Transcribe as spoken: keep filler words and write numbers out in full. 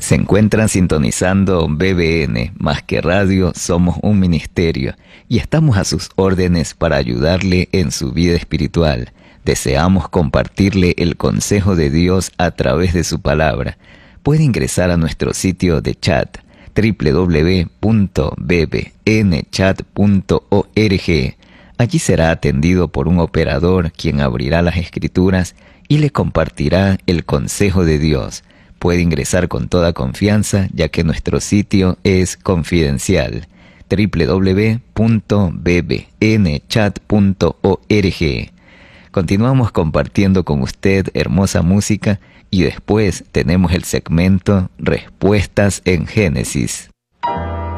Se encuentran sintonizando B B N, Más que Radio, somos un ministerio, y estamos a sus órdenes para ayudarle en su vida espiritual. Deseamos compartirle el consejo de Dios a través de su palabra. Puede ingresar a nuestro sitio de chat, doble u doble u doble u punto b b n chat punto org. Allí será atendido por un operador quien abrirá las escrituras y le compartirá el consejo de Dios. Puede ingresar con toda confianza, ya que nuestro sitio es confidencial. doble u doble u doble u punto b b n chat punto org. Continuamos compartiendo con usted hermosa música y después tenemos el segmento Respuestas en Génesis.